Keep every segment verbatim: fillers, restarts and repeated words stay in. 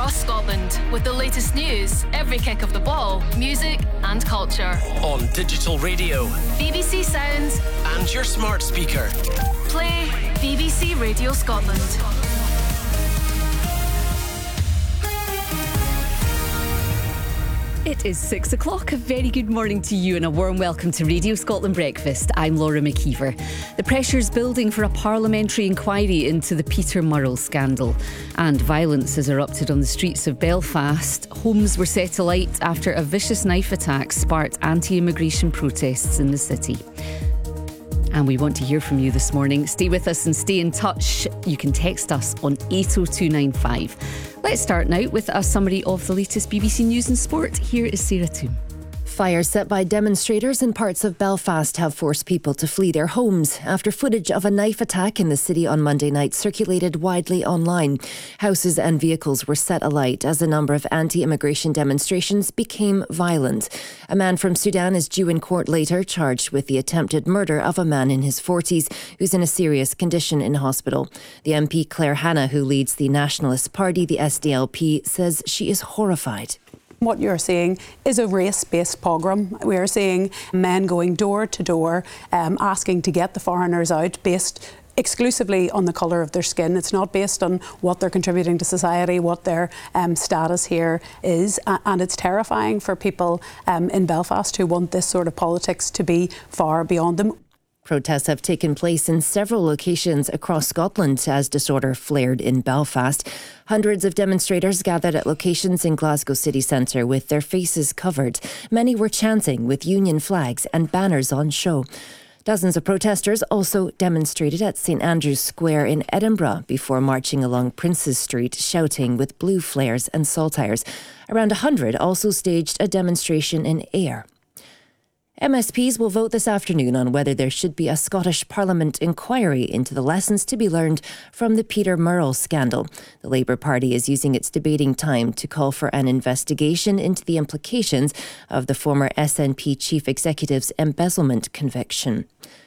across Scotland with the latest news, every kick of the ball, music and culture. On digital radio, B B C Sounds and your smart speaker. Play B B C Radio Scotland. It is six o'clock. A very good morning to you and a warm welcome to Radio Scotland Breakfast. I'm Laura McKeever. The pressure's building for a parliamentary inquiry into the Peter Murrell scandal. And violence has erupted on the streets of Belfast. Homes were set alight after a vicious knife attack sparked anti-immigration protests in the city. And we want to hear from you this morning. Stay with us and stay in touch. You can text us on eight oh two nine five. Let's start now with a summary of the latest B B C News and Sport. Here is Sarah Toom. Fires set by demonstrators in parts of Belfast have forced people to flee their homes after footage of a knife attack in the city on Monday night circulated widely online. Houses and vehicles were set alight as a number of anti-immigration demonstrations became violent. A man from Sudan is due in court later, charged with the attempted murder of a man in his forties who's in a serious condition in hospital. The M P Claire Hanna, who leads the Nationalist Party, the S D L P, says she is horrified. What you're seeing is a race-based pogrom. We are seeing men going door to door, um, asking to get the foreigners out based exclusively on the colour of their skin. It's not based on what they're contributing to society, what their um, status here is. And it's terrifying for people um, in Belfast who want this sort of politics to be far beyond them. Protests have taken place in several locations across Scotland as disorder flared in Belfast. Hundreds of demonstrators gathered at locations in Glasgow city centre with their faces covered. Many were chanting with union flags and banners on show. Dozens of protesters also demonstrated at St Andrew's Square in Edinburgh before marching along Princes Street shouting with blue flares and saltires. Around a hundred also staged a demonstration in Ayr. M S Ps will vote this afternoon on whether there should be a Scottish Parliament inquiry into the lessons to be learned from the Peter Murrell scandal. The Labour Party is using its debating time to call for an investigation into the implications of the former S N P chief executive's embezzlement conviction.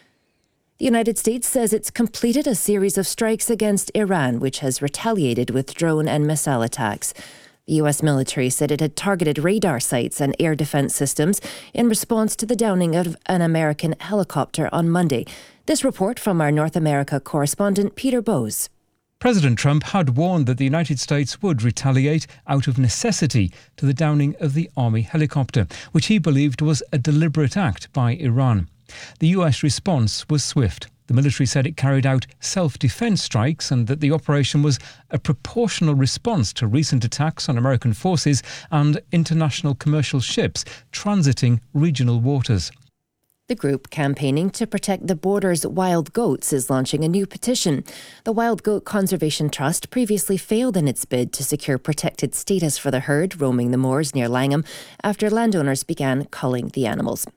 The United States says it's completed a series of strikes against Iran, which has retaliated with drone and missile attacks. The U S military said it had targeted radar sites and air defence systems in response to the downing of an American helicopter on Monday. This report from our North America correspondent Peter Bowes. President Trump had warned that the United States would retaliate out of necessity to the downing of the Army helicopter, which he believed was a deliberate act by Iran. The U S response was swift. The military said it carried out self-defence strikes and that the operation was a proportional response to recent attacks on American forces and international commercial ships transiting regional waters. The group campaigning to protect the border's wild goats is launching a new petition. The Wild Goat Conservation Trust previously failed in its bid to secure protected status for the herd roaming the moors near Langham after landowners began culling the animals.